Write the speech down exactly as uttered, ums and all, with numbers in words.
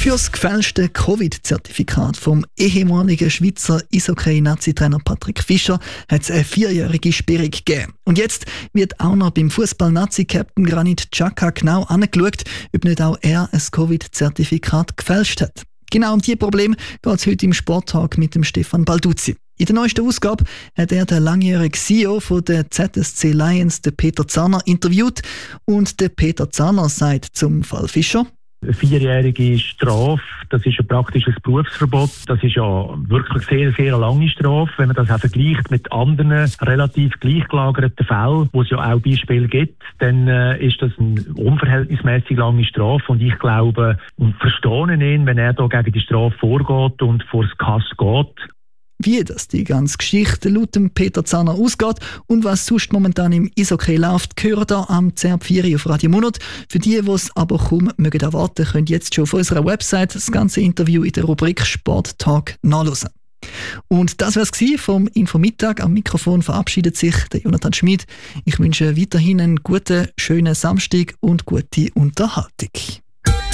Für das gefälschte Covid-Zertifikat vom ehemaligen Schweizer Eishockey-Nazi-Trainer Patrick Fischer hat es eine vierjährige Sperrung gegeben. Und jetzt wird auch noch beim Fußball-Nazi-Captain Granit Xhaka genau angeschaut, ob nicht auch er ein Covid-Zertifikat gefälscht hat. Genau um diese Probleme geht es heute im Sporttag mit dem Stefan Balduzzi. In der neuesten Ausgabe hat er den langjährigen C E O von der Z S C Lions, den Peter Zahner, interviewt. Und der Peter Zahner sagt zum Fall Fischer: Eine vierjährige Strafe, das ist ein praktisches Berufsverbot. Das ist ja wirklich sehr, sehr lange Strafe. Wenn man das auch vergleicht mit anderen relativ gleichgelagerten Fällen, wo es ja auch Beispiele gibt, dann äh, ist das eine unverhältnismäßig lange Strafe. Und ich glaube und verstehe ihn, wenn er da gegen die Strafe vorgeht und vor das Kass geht. Wie das die ganze Geschichte laut dem Peter Zahner ausgeht und was sonst momentan im Eishockey läuft, hören da am zehn Uhr vier auf Radio Monat. Für die, die es aber kaum mögen erwarten, könnt jetzt schon auf unserer Website das ganze Interview in der Rubrik Sporttag nachhören. Und das war es vom Infomittag. Am Mikrofon verabschiedet sich der Jonathan Schmid. Ich wünsche weiterhin einen guten, schönen Samstag und gute Unterhaltung.